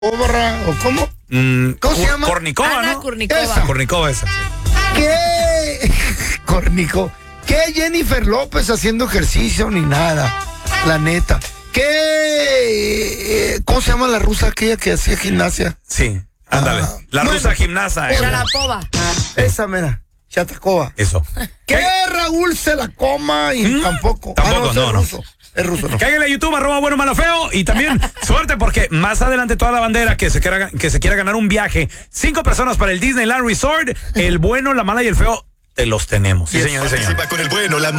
Cobra, ¿o cómo? ¿Cómo se llama? Kornikova, Ana ¿no? Kurnikova. Esa. Kornikova esa, sí. ¿Qué? Cornico. ¿Qué Jennifer López haciendo ejercicio ni nada? La neta. ¿Qué? ¿Cómo se llama la rusa aquella que hacía gimnasia? Sí, ándale. La bueno, rusa gimnasa. Sharapova. Esa, mira. Chatakova. Eso. Que Raúl se la coma y tampoco. Tampoco, no, no. es ruso. Es ruso, no. Cáiguenle a YouTube, @bueno, malo, feo. Y también suerte porque más adelante toda la bandera que se quiera ganar un viaje. 5 personas para el Disneyland Resort. El bueno, la mala y el feo te los tenemos. Sí, señor, sí, señor. Participa con el bueno, la mala